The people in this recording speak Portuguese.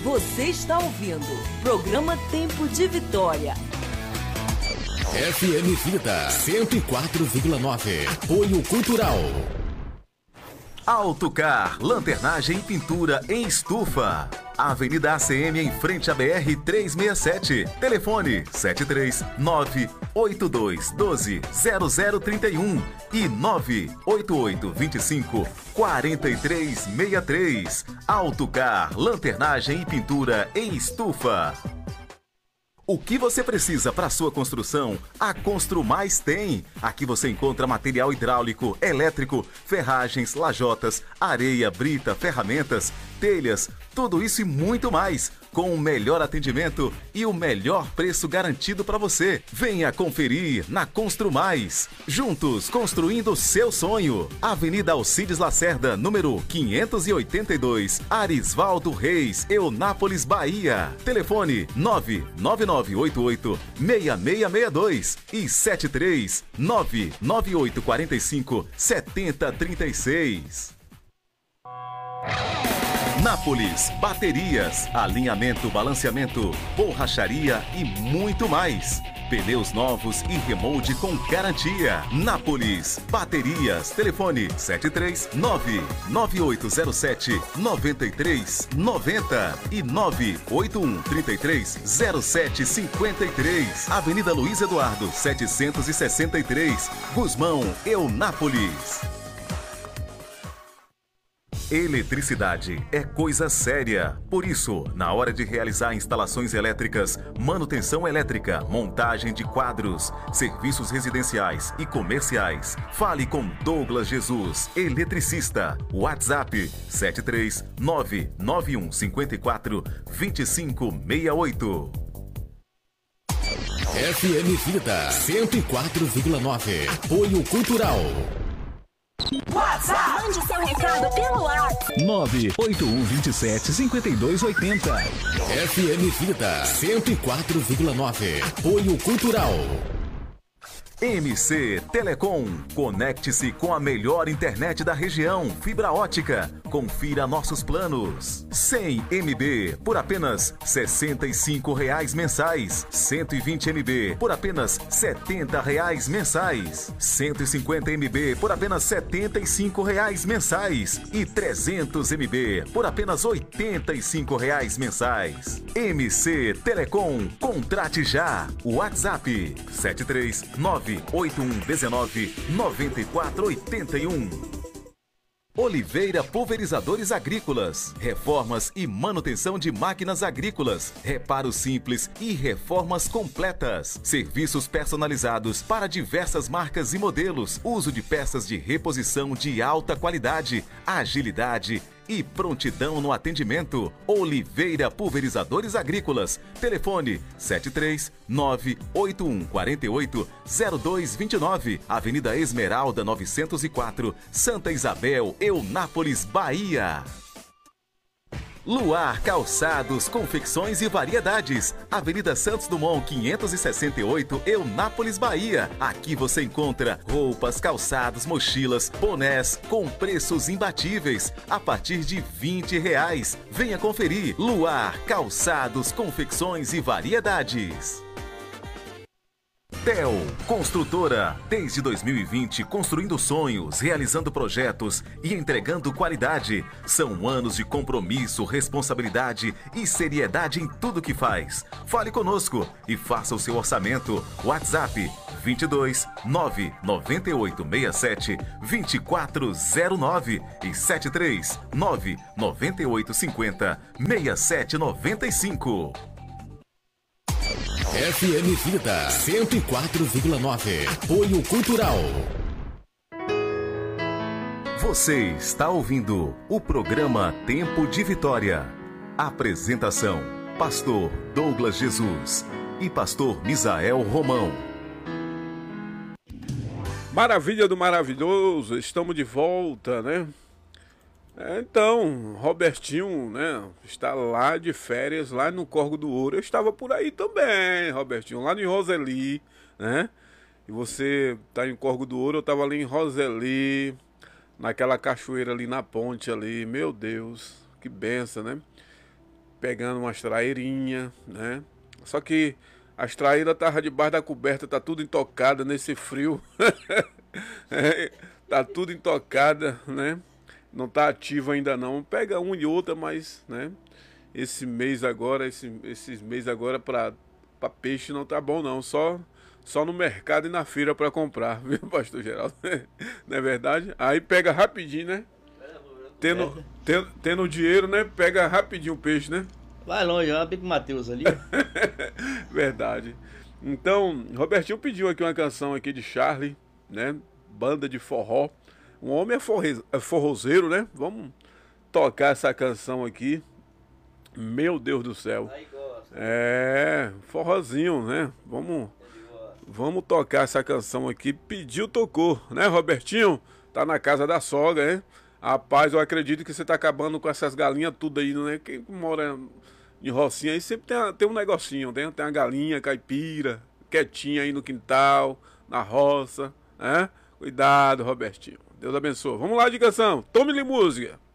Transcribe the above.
Você está ouvindo programa Tempo de Vitória. FM Vida 104,9. Apoio Cultural. Autocar, lanternagem e pintura em estufa. Avenida ACM em frente à BR 367. Telefone 73982120031 e 988254363. Autocar, lanternagem e pintura em estufa. O que você precisa para sua construção, a Construmais tem. Aqui você encontra material hidráulico, elétrico, ferragens, lajotas, areia, brita, ferramentas, telhas, tudo isso e muito mais, com o melhor atendimento e o melhor preço garantido para você. Venha conferir na Construmais. Juntos, construindo o seu sonho. Avenida Alcides Lacerda, número 582, Arisvaldo Reis, Eunápolis, Bahia. Telefone 99988-6662 e 7399845-7036. Nápoles Baterias, alinhamento, balanceamento, borracharia e muito mais. Pneus novos e remold com garantia. Nápoles Baterias, telefone 739-9807-9390 e 981-330753. Avenida Luiz Eduardo, 763, Gusmão, Eunápolis. Eletricidade é coisa séria. Por isso, na hora de realizar instalações elétricas, manutenção elétrica, montagem de quadros, serviços residenciais e comerciais, fale com Douglas Jesus, eletricista. WhatsApp 73991542568. FM Vida 104,9. Apoio Cultural. WhatsApp. Mande seu recado pelo WhatsApp. 981275280. FM Vida 104,9. Apoio Cultural. MC Telecom. Conecte-se com a melhor internet da região, fibra ótica. Confira nossos planos. 100 MB por apenas R$ 65 mensais. 120 MB por apenas R$ 70 mensais. 150 MB por apenas R$ 75 mensais. E 300 MB por apenas R$ 85 mensais. MC Telecom. Contrate já. WhatsApp 739-8119-9481. Oliveira Pulverizadores Agrícolas. Reformas e manutenção de máquinas agrícolas. Reparos simples e reformas completas. Serviços personalizados para diversas marcas e modelos. Uso de peças de reposição de alta qualidade, agilidade e prontidão no atendimento. Oliveira Pulverizadores Agrícolas. Telefone 739-8148-0229. Avenida Esmeralda 904, Santa Isabel, Eunápolis, Bahia. Luar Calçados, Confecções e Variedades. Avenida Santos Dumont 568, Eunápolis, Bahia. Aqui você encontra roupas, calçados, mochilas, bonés com preços imbatíveis a partir de R$20. Venha conferir. Luar Calçados, Confecções e Variedades. TEL Construtora, desde 2020, construindo sonhos, realizando projetos e entregando qualidade. São anos de compromisso, responsabilidade e seriedade em tudo que faz. Fale conosco e faça o seu orçamento. WhatsApp 22 99867 2409 e 73 99850 6795. FM Vida 104,9. Apoio Cultural. Você está ouvindo o programa Tempo de Vitória. Apresentação: Pastor Douglas Jesus e Pastor Misael Romão. Maravilha do maravilhoso, estamos de volta, né? Então, Robertinho, né, está lá de férias, lá no Corgo do Ouro. Eu estava por aí também, Robertinho, lá em Roseli, né? E você está em Corgo do Ouro, eu estava ali em Roseli, naquela cachoeira ali na ponte ali. Meu Deus, que benção, né? pegando umas traeirinhas, né? Só que as traíras estavam debaixo da coberta, tá tudo intocada nesse frio. Tá tudo intocada, né? Não tá ativa ainda não. Pega uma e outra, mas, né? Esse mês agora, esses meses agora para peixe não tá bom não. Só no mercado e na feira para comprar, viu, pastor Geraldo? Não é verdade? Aí pega rapidinho, né? Tendo dinheiro, né? Pega rapidinho o peixe, né? Vai longe, ó, Pipo Matheus ali. Verdade. Então, Robertinho pediu aqui uma canção aqui de Charlie, né? Banda de forró. Um homem é forrozeiro, né? Vamos tocar essa canção aqui. Meu Deus do céu. É, forrozinho, né? Vamos tocar essa canção aqui. Pediu, tocou, né, Robertinho? Tá na casa da sogra, né? Rapaz, eu acredito que você tá acabando com essas galinhas tudo aí, né? Quem mora em rocinha aí sempre tem um negocinho, né? Tem uma galinha caipira, quietinha aí no quintal, na roça, né? Cuidado, Robertinho. Deus abençoe. Vamos lá de canção. Tome-lhe música.